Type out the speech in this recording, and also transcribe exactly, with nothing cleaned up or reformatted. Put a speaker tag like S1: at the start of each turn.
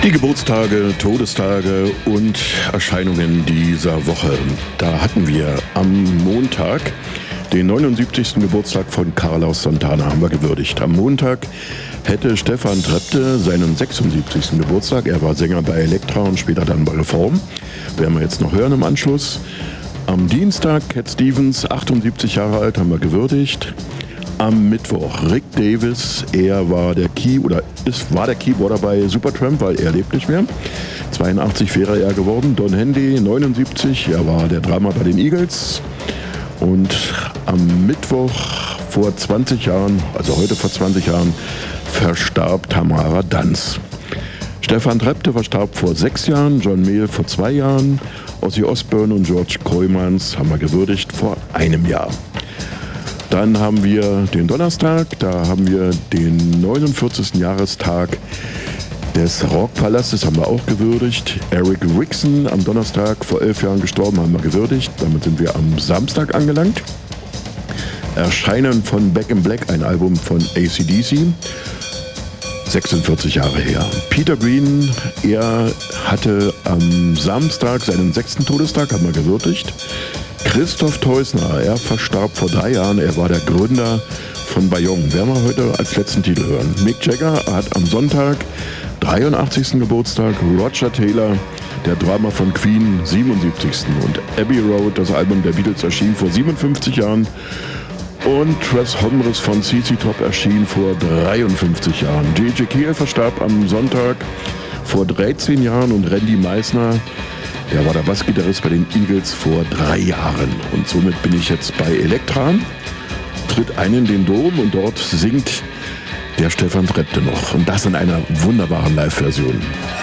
S1: Die Geburtstage, Todestage und Erscheinungen dieser Woche. Da hatten wir am Montag den neunundsiebzigsten Geburtstag von Carlos Santana haben wir gewürdigt. Am Montag hätte Stefan Trepte seinen sechsundsiebzigsten Geburtstag. Er war Sänger bei Elektra und später dann bei Reform. Werden wir jetzt noch hören im Anschluss. Am Dienstag Cat Stevens, achtundsiebzig Jahre alt, haben wir gewürdigt. Am Mittwoch Rick Davis, er war der Key oder ist, war der Keyboarder bei Supertramp, weil er lebt nicht mehr. zweiundachtzig wäre er geworden. Don Hendy, neunundsiebzig, er war der Drummer bei den Eagles. Und am Mittwoch vor zwanzig Jahren, also heute vor zwanzig Jahren, verstarb Tamara Danz. Stefan Trepte verstarb vor sechs Jahren, John Mayall vor zwei Jahren, Ozzy Osbourne und George Kooymans haben wir gewürdigt vor einem Jahr. Dann haben wir den Donnerstag, da haben wir den neunundvierzigsten Jahrestag des Rockpalastes, haben wir auch gewürdigt. Eric Wixon am Donnerstag vor elf Jahren gestorben, haben wir gewürdigt. Damit sind wir am Samstag angelangt. Erscheinen von Back in Black, ein Album von A C D C, sechsundvierzig Jahre her. Peter Green, er hatte am Samstag seinen sechsten Todestag, haben wir gewürdigt. Christoph Teusner, er verstarb vor drei Jahren, er war der Gründer von Bayonne. Werden wir heute als letzten Titel hören. Mick Jagger hat am Sonntag dreiundachtzigsten Geburtstag, Roger Taylor, der Drummer von Queen, siebenundsiebzigsten Und Abbey Road, das Album der Beatles, erschien vor siebenundfünfzig Jahren. Und Tres Hombres von C C Top erschien vor dreiundfünfzig Jahren. J J Cale verstarb am Sonntag vor dreizehn Jahren und Randy Meisner, der war der Bassgitarrist bei den Eagles vor drei Jahren. Und somit bin ich jetzt bei Elektra, tritt ein in den Dom und dort singt der Stefan Trepte noch. Und das in einer wunderbaren Live-Version.